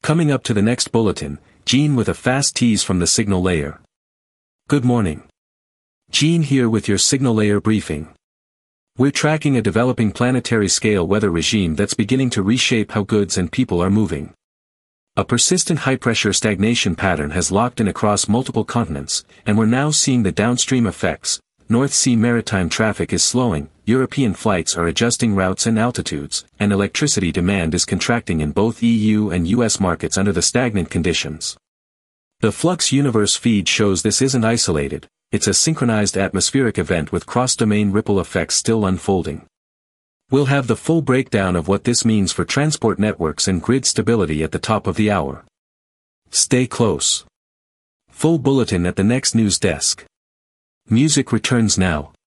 Coming up to the next bulletin, Gene with a fast tease from the signal layer. Good morning. Gene here with your signal layer briefing. We're tracking a developing planetary scale weather regime that's beginning to reshape how goods and people are moving. A persistent high-pressure stagnation pattern has locked in across multiple continents, and we're now seeing the downstream effects. North Sea maritime traffic is slowing, European flights are adjusting routes and altitudes, and electricity demand is contracting in both EU and US markets under the stagnant conditions. The Flux Universe feed shows this isn't isolated, it's a synchronized atmospheric event with cross-domain ripple effects still unfolding. We'll have the full breakdown of what this means for transport networks and grid stability at the top of the hour. Stay close. Full bulletin at the next news desk. Music returns now.